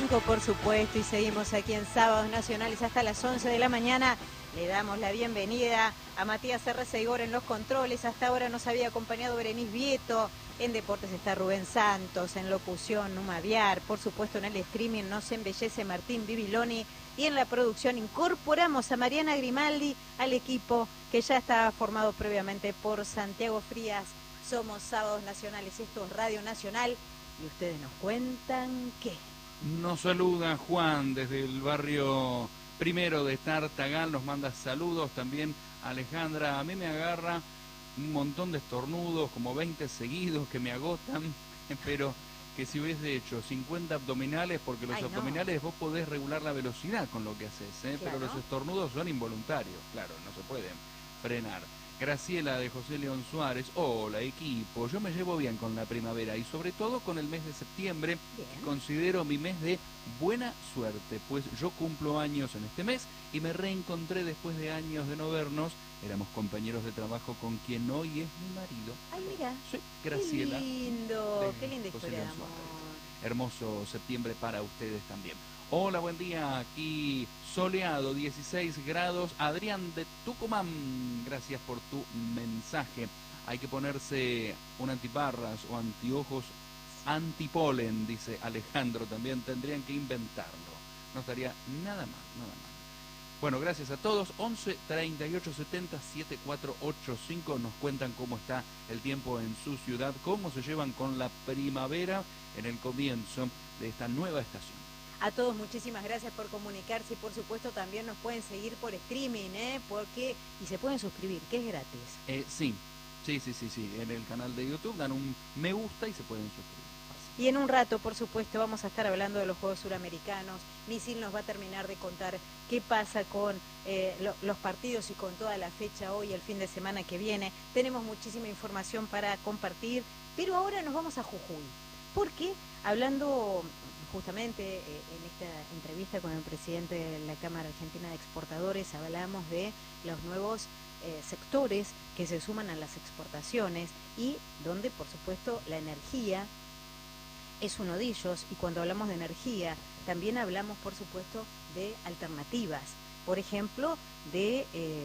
5, por supuesto, y seguimos aquí en Sábados Nacionales hasta las 11 de la mañana. Le damos la bienvenida a Matías Serra-Seigor en los controles. Hasta ahora nos había acompañado Berenice Vieto. En Deportes está Rubén Santos, en locución Numa Viar, por supuesto en el streaming nos embellece Martín Bibiloni, y en la producción incorporamos a Mariana Grimaldi al equipo que ya estaba formado previamente por Santiago Frías. Somos Sábados Nacionales, esto es Radio Nacional, y ustedes nos cuentan qué. Nos saluda Juan desde el barrio primero de Tartagal, nos manda saludos también Alejandra. A mí me agarra un montón de estornudos, como 20 seguidos que me agotan, pero que si hubiese hecho 50 abdominales, porque los abdominales vos podés regular la velocidad con lo que haces, claro. Pero los estornudos son involuntarios, claro, no se pueden frenar. Graciela de José León Suárez, hola equipo, yo me llevo bien con la primavera y sobre todo con el mes de septiembre, que considero mi mes de buena suerte, pues yo cumplo años en este mes y me reencontré después de años de no vernos. Éramos compañeros de trabajo con quien hoy es mi marido. Ay, mira. Sí, Graciela. Qué linda historia de amor. Hermoso septiembre para ustedes también. Hola, buen día, aquí soleado, 16 grados. Adrián de Tucumán, gracias por tu mensaje. Hay que ponerse un antiparras o antiojos antipolen, dice Alejandro, también tendrían que inventarlo. No estaría nada mal, nada mal. Bueno, gracias a todos. 11 38 70 7485 nos cuentan cómo está el tiempo en su ciudad, cómo se llevan con la primavera en el comienzo de esta nueva estación. A todos muchísimas gracias por comunicarse y por supuesto también nos pueden seguir por streaming, y se pueden suscribir, que es gratis. Sí, en el canal de YouTube dan un me gusta y se pueden suscribir. Y en un rato, por supuesto, vamos a estar hablando de los Juegos Suramericanos. Misil nos va a terminar de contar qué pasa con los partidos y con toda la fecha hoy, el fin de semana que viene. Tenemos muchísima información para compartir, pero ahora nos vamos a Jujuy, porque hablando justamente en esta entrevista con el presidente de la Cámara Argentina de Exportadores, hablamos de los nuevos sectores que se suman a las exportaciones y donde, por supuesto, la energía es uno de ellos, y cuando hablamos de energía también hablamos, por supuesto, de alternativas, por ejemplo, de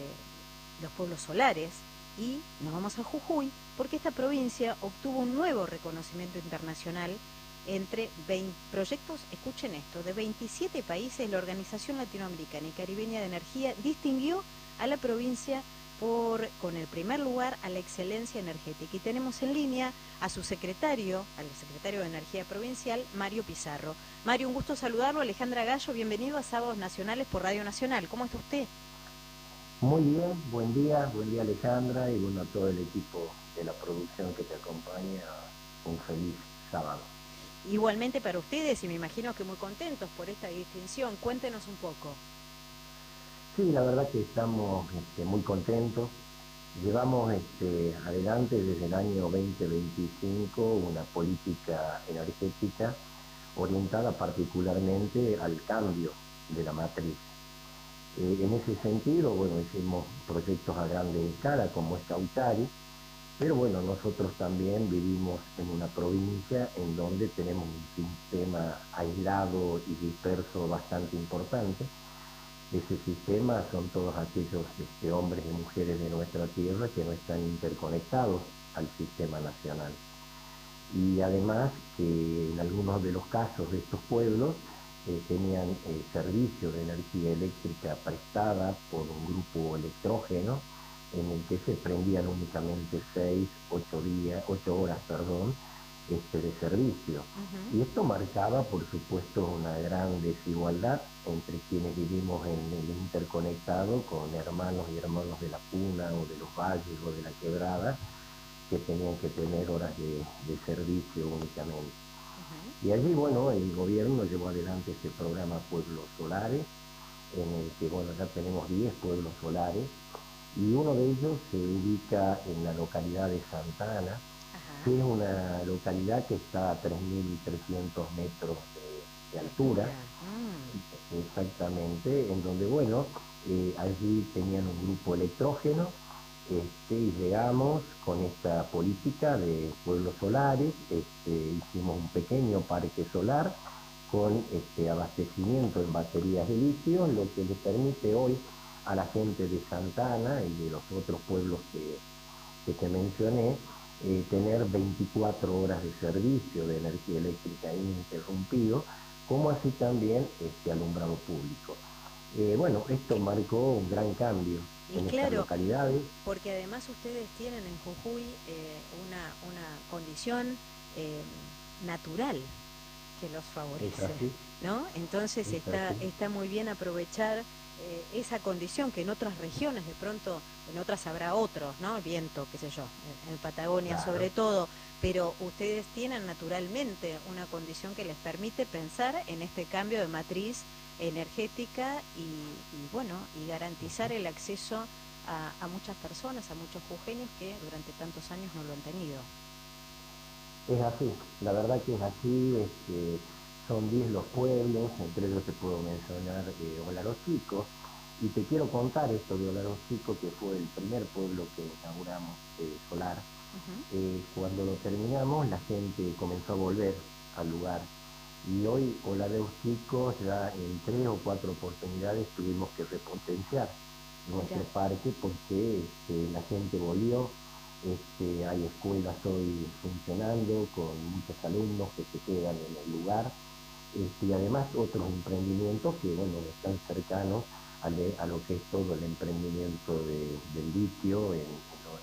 los pueblos solares, y nos vamos a Jujuy porque esta provincia obtuvo un nuevo reconocimiento internacional entre 20 proyectos, escuchen esto, de 27 países. La Organización Latinoamericana y Caribeña de Energía distinguió a la provincia con el primer lugar a la excelencia energética. Y tenemos en línea a su secretario, al secretario de Energía Provincial, Mario Pizarro. Mario, un gusto saludarlo. Alejandra Gallo, bienvenido a Sábados Nacionales por Radio Nacional. ¿Cómo está usted? Muy bien, buen día Alejandra, y bueno, a todo el equipo de la producción que te acompaña, un feliz sábado. Igualmente para ustedes, y me imagino que muy contentos por esta distinción. Cuéntenos un poco. Sí, la verdad que estamos muy contentos. Llevamos adelante desde el año 2025 una política energética orientada particularmente al cambio de la matriz. En ese sentido, bueno, hicimos proyectos a grande escala como es Cauchari, pero bueno, nosotros también vivimos en una provincia en donde tenemos un sistema aislado y disperso bastante importante. Ese sistema son todos aquellos hombres y mujeres de nuestra tierra que no están interconectados al sistema nacional. Y además que en algunos de los casos de estos pueblos tenían servicio de energía eléctrica prestada por un grupo electrógeno en el que se prendían únicamente 8 horas de servicio. Y esto marcaba, por supuesto, una gran desigualdad entre quienes vivimos en el interconectado con hermanos y hermanos de la Puna o de los valles o de la Quebrada, que tenían que tener horas de servicio únicamente. Y allí, bueno, el gobierno llevó adelante este programa Pueblos Solares, en el que, bueno, ya tenemos 10 pueblos solares, y uno de ellos se ubica en la localidad de Santa Ana, que es una localidad que está a 3.300 metros de altura, exactamente, en donde, bueno, allí tenían un grupo electrógeno, y llegamos con esta política de pueblos solares, hicimos un pequeño parque solar con abastecimiento en baterías de litio, lo que le permite hoy a la gente de Santa Ana y de los otros pueblos que te mencioné, tener 24 horas de servicio de energía eléctrica ininterrumpido, como así también alumbrado público. Bueno, esto marcó un gran cambio en estas localidades. Porque además ustedes tienen en Jujuy una condición natural que los favorece, ¿no? Entonces está muy bien aprovechar esa condición que en otras regiones de pronto, en otras habrá otros, ¿no? Viento, qué sé yo, en Patagonia sobre todo, pero ustedes tienen naturalmente una condición que les permite pensar en este cambio de matriz energética y garantizar el acceso a muchas personas, a muchos jujeños que durante tantos años no lo han tenido. Es así, la verdad que es así, son 10 los pueblos, entre ellos te puedo mencionar Olarocico, y te quiero contar esto de Olarocico, que fue el primer pueblo que inauguramos solar. Cuando lo terminamos, la gente comenzó a volver al lugar, y hoy Olarocico ya en 3 o 4 oportunidades tuvimos que repotenciar nuestro parque porque la gente volvió. Hay escuelas hoy funcionando con muchos alumnos que se quedan en el lugar, y además otros emprendimientos que están cercanos a lo que es todo el emprendimiento del litio en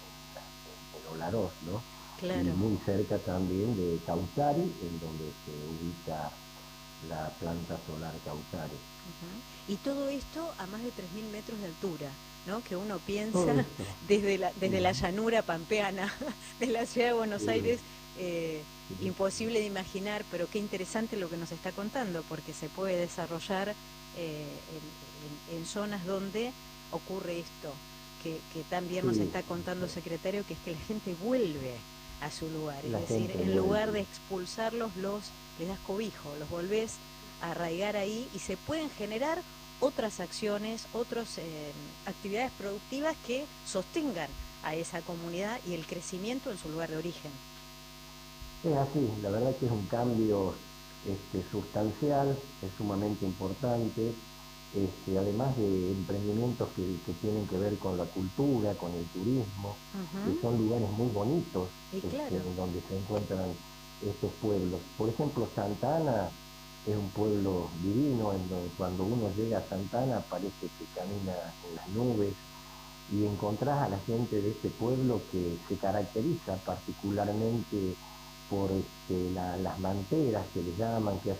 Olaroz, ¿no? Claro. Y muy cerca también de Cauchari, en donde se ubica la planta solar Cauchari. Y todo esto a más de 3.000 metros de altura, ¿no? Que uno piensa desde la llanura pampeana de la ciudad de Buenos Aires, imposible de imaginar, pero qué interesante lo que nos está contando, porque se puede desarrollar en zonas donde ocurre esto, que también nos está contando el secretario, que es que la gente vuelve a su lugar, es decir, en lugar de expulsarlos, les das cobijo, los volvés a arraigar ahí y se pueden generar otras acciones, otras actividades productivas que sostengan a esa comunidad y el crecimiento en su lugar de origen. Es así, la verdad que es un cambio sustancial, es sumamente importante, además de emprendimientos que tienen que ver con la cultura, con el turismo, que son lugares muy bonitos en donde se encuentran estos pueblos. Por ejemplo, Santa Ana es un pueblo divino, en donde cuando uno llega a Santa Ana parece que camina en las nubes, y encontrás a la gente de este pueblo que se caracteriza particularmente por las manteras que les llaman, que